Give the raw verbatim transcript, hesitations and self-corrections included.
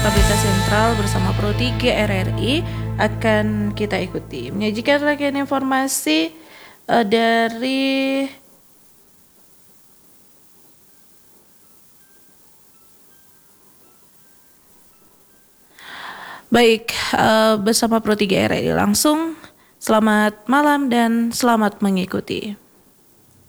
Berita Sentral bersama Pro tiga R R I akan kita ikuti. Menyajikan rangkaian informasi uh, dari Baik, uh, bersama Pro tiga R R I langsung. Selamat malam dan selamat mengikuti.